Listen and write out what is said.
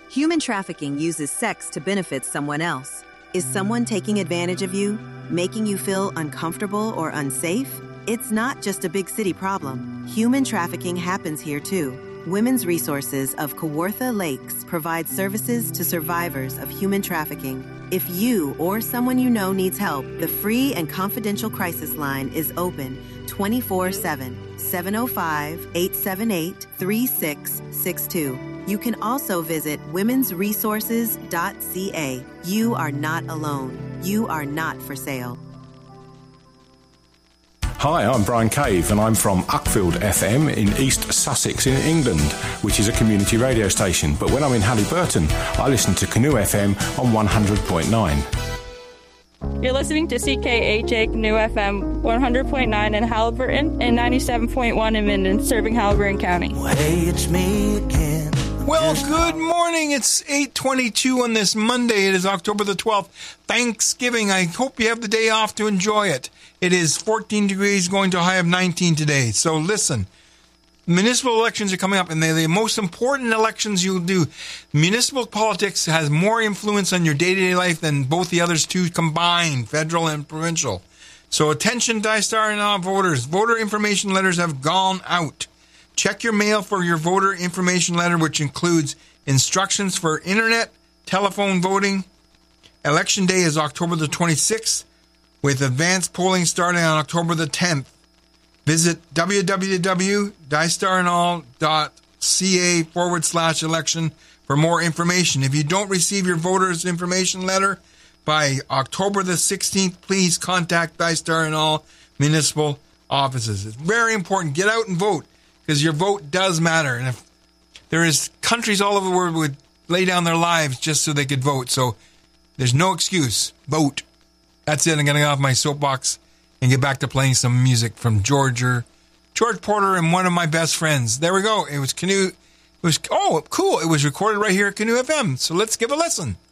Human trafficking uses sex to benefit someone else. Is someone taking advantage of you, making you feel uncomfortable or unsafe? It's not just a big city problem. Human trafficking happens here too. Women's Resources of Kawartha Lakes provide services to survivors of human trafficking. If you or someone you know needs help, the free and confidential crisis line is open 24/7, 705-878-3662. You can also visit womensresources.ca. You are not alone. You are not for sale. Hi, I'm Brian Cave and I'm from Uckfield FM in East Sussex in England, which is a community radio station. But when I'm in Halliburton, I listen to Canoe FM on 100.9. You're listening to CKHA Canoe FM 100.9 in Halliburton and 97.1 in Minden, serving Halliburton County. Well, hey, it's me again. Well, good morning. It's 8:22 on this Monday. It is October the 12th, Thanksgiving. I hope you have the day off to enjoy it. It is 14 degrees, going to a high of 19 today. So listen, municipal elections are coming up, and they're the most important elections you'll do. Municipal politics has more influence on your day-to-day life than both the others two combined, federal and provincial. So attention, DISTAR and all voters. Voter information letters have gone out. Check your mail for your voter information letter, which includes instructions for internet, telephone voting. Election day is October the 26th, with advanced polling starting on October the 10th. Visit www.distaranall.ca/election for more information. If you don't receive your voter's information letter by October the 16th, please contact DISTAR and all municipal offices. It's very important. Get out and vote, because your vote does matter. And if there is countries all over the world would lay down their lives just so they could vote. So there's no excuse. Vote. That's it. I'm going to get off my soapbox and get back to playing some music from George Porter and one of my best friends. There we go. It was Canoe. It was, oh, cool. It was recorded right here at Canoe FM. So let's give a listen.